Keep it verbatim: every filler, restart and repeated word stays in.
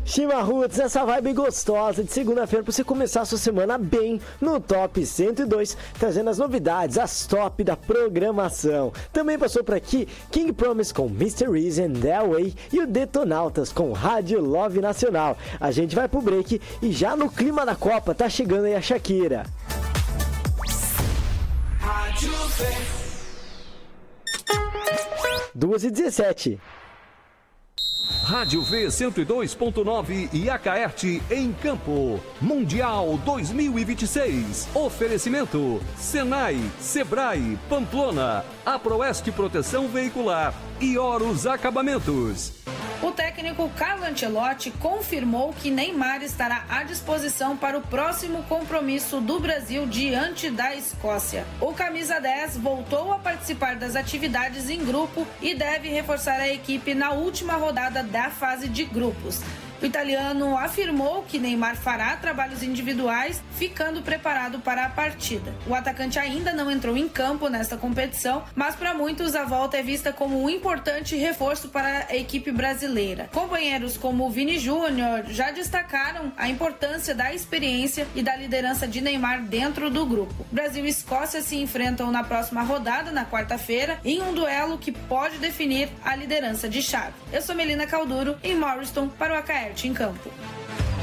Chimarruts, essa vibe gostosa de segunda-feira para você começar a sua semana bem no Top cento e dois, trazendo as novidades, as top da programação. Também passou por aqui King Promise com mister Reason, The Way e o Detonautas com Rádio Love Nacional. A gente vai pro break e já no clima da Copa tá chegando aí a Shakira. Rádio duas e dezessete. Rádio V cento e dois ponto nove e Acaerte em Campo. Mundial dois mil e vinte e seis. Oferecimento Senai, Sebrae, Pamplona, Aproeste Proteção Veicular e Horus Acabamentos. O técnico Carlo Ancelotti confirmou que Neymar estará à disposição para o próximo compromisso do Brasil diante da Escócia. O camisa dez voltou a participar das atividades em grupo e deve reforçar a equipe na última rodada da fase de grupos. O italiano afirmou que Neymar fará trabalhos individuais, ficando preparado para a partida. O atacante ainda não entrou em campo nesta competição, mas para muitos a volta é vista como um importante reforço para a equipe brasileira. Companheiros como Vini Júnior já destacaram a importância da experiência e da liderança de Neymar dentro do grupo. Brasil e Escócia se enfrentam na próxima rodada, na quarta-feira, em um duelo que pode definir a liderança de chave. Eu sou Melina Calduro, em Morriston, para o Acaerte em Campo.